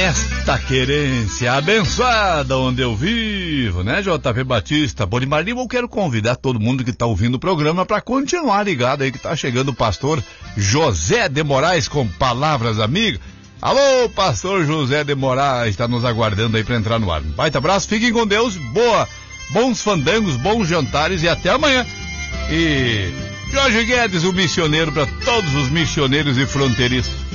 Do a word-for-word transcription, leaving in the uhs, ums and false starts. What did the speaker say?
Esta querência abençoada onde eu vivo, né, J P Batista? Bonimar Lima, eu quero convidar todo mundo que está ouvindo o programa para continuar ligado aí, que está chegando o pastor José de Moraes com palavras amigas. Alô, pastor José de Moraes, está nos aguardando aí para entrar no ar. Um baita abraço, fiquem com Deus, boa, bons fandangos, bons jantares e até amanhã. E Jorge Guedes, o missioneiro para todos os missioneiros e fronteiriços.